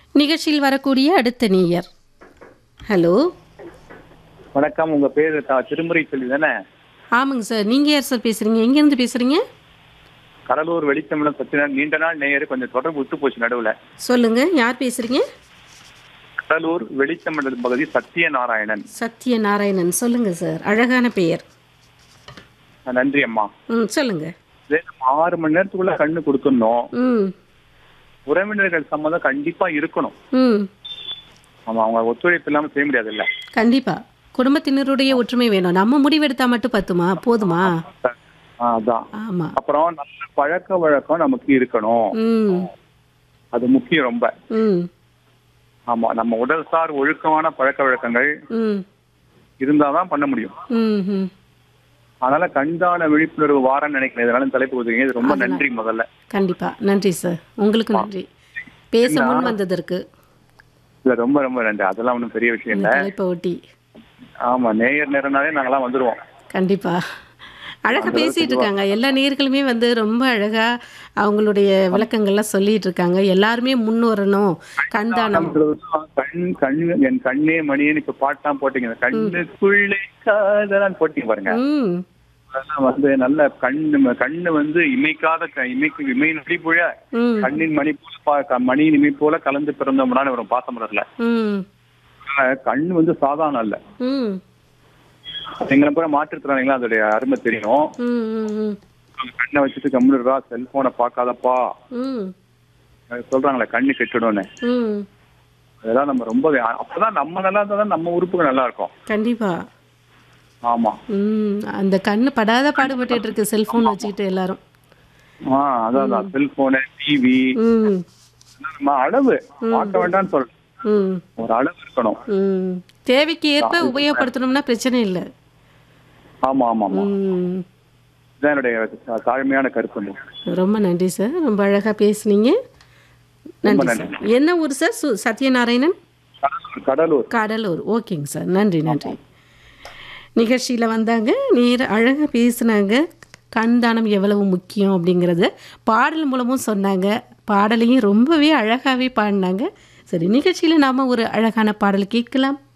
நிகழ்ச்சியில் வரக்கூடிய அடுத்த நேயர். ஹலோ. வணக்கம். உங்க பேரு திருமுறை செல்வி தானே? ஆமாங்க சார். நீங்கள் யார் சார் பேசுகிறீங்க? எங்கேருந்து பேசுகிறீங்க? கடலூர் வெளிச்சமிடம் சத்தியநாராயணன். நீண்ட நாள் நேயர், கொஞ்சம் தொடர்பு விட்டு போச்சு நடுவில். சொல்லுங்கள், யார் பேசுகிறீங்க? கடலூர் வெளிச்சமிடம் பகுதி சத்யநாராயணன். சத்யநாராயணன். சொல்லுங்கள் சார், அழகான பெயர். நன்றி அம்மா. சொல்லுங்கள். நம்ம 6 மணி நேரத்துக்குள்ள கண்ணு கொடுத்துடணும். ம் உறவினர்கள் சம்மந்தம் கண்டிப்பா இருக்கணும். ம் ஆமா, அவங்க ஒத்துழைப்பு இல்லாம செய்ய முடியாது இல்ல. கண்டிப்பாக குடும்பத்தினருடைய ஒற்றுமை வேணும். நம்ம முடிவெடுத்தா மட்டும் பத்துமா, போதுமா? அதான். ஆமாம். அப்புறம் நல்ல பழக்க வழக்கம் நமக்கு இருக்கணும். ம் அது முக்கியம் ரொம்ப. ம் ஆமா, நம்ம உடல்சார் ஒழுக்கமான பழக்க வழக்கங்கள் ம் இருந்தாதான் பண்ண முடியும். ம் ம் அதனால கண்தான விழிப்புணர்வு வாரம் நினைக்கிறேன். இதனால தலைப்பு கொடுத்தீங்க, இது ரொம்ப நன்றி. முதல்ல கண்டிப்பாக நன்றி சார். உங்களுக்கு நன்றி பேச முன் வந்ததற்கு. இல்ல, ரொம்ப ரொம்ப நன்றி. அதெல்லாம் ஒன்றும் பெரிய விஷயம் இந்த இல்லை. தலைப்பை ஒட்டி ஆமா, நேயர் நேரம்னாலே நாங்கெல்லாம் வந்துருவோம். கண்டிப்பா அழகா பேசிட்டு இருக்காங்க. எல்லா நேயர்களுமே ரொம்ப அழகா அவங்களுடைய விளக்கங்கள்லாம் சொல்லிட்டு இருக்காங்க. எல்லாருமே முன் வரணும். கண்தானம். கண் கண் என் கண்ணே மணியன்னு இப்ப பாட்டாம் போட்டீங்க. கண்ணுக்குள்ளே காதலான்னு போட்டீங்க பாருங்க. ம் அதெல்லாம் நல்ல கண்ணு இமைக்காத இமை நொடிப்புழ ம் கண்ணின் மணி போல மணியின் இமை போல கலந்து பிறந்தோம்னான்னு வரும் பாசமரத்துல. ம் கண்ணு சாதாரண அல்ல. ம் எங்களை போல மாற்றுத்திறனாளிகளா அதோடைய அருமை தெரியும். ம் கண்ணை வச்சுட்டு கம்ப்யூட்டரா செல்போனை பார்க்காதப்பா ம் சொல்றாங்களே, கண்ணு கெட்டுடும்னு. ம் அதெல்லாம் நம்ம ரொம்ப அப்பதான் நம்ம நல்லா இருந்தாதான் நம்ம உறுப்புகள் நல்லா இருக்கும். கண்டிப்பா. ஆமா. அந்த கண்ணு படாத பாடுபட்டு இருக்கு செல்போன் வச்சுக்கிட்டு எல்லாரும். அதான் செல்போனு, டிவி நம்ம அளவு பார்க்க வேண்டாம்னு சொல்றோம். ஒரு அளவு இருக்கணும். தேவைக்கு ஏற்ப உபயோகப்படுத்தணும்னா பிரச்சனை இல்லை. ஆமா ஆமா ஆமா. இதுதான் என்னுடைய தாழ்மையான கருத்து. ரொம்ப நன்றி சார். ரொம்ப அழகா பேசுனீங்க. நன்றி சார். என்ன ஊர் சார்? சத்யநாராயணன். கடலூர். கடலூர். ஓகேங்க சார். நன்றி நன்றி. நிகழ்ச்சியில் வந்தாங்க, அழகாக பேசுனாங்க. கண் தானம் எவ்வளவு முக்கியம் அப்படிங்கிறத பாடல் மூலமும் சொன்னாங்க. பாடலையும் ரொம்பவே அழகாகவே பாடினாங்க. சரி, நிகழ்ச்சியில் நாம் ஒரு அழகான பாடல் கேட்கலாம்.